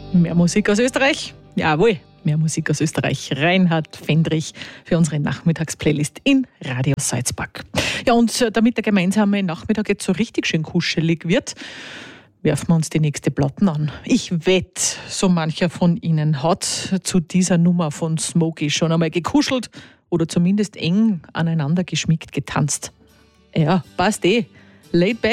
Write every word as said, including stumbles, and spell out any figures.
Mehr Musik aus Österreich? Jawohl, mehr Musik aus Österreich. Reinhard Fendrich für unsere Nachmittagsplaylist in Radio Salzburg. Ja, und damit der gemeinsame Nachmittag jetzt so richtig schön kuschelig wird, werfen wir uns die nächste Platten an. Ich wette, so mancher von Ihnen hat zu dieser Nummer von Smokey schon einmal gekuschelt oder zumindest eng aneinander geschmiegt getanzt. Ja, passt eh. Laid back.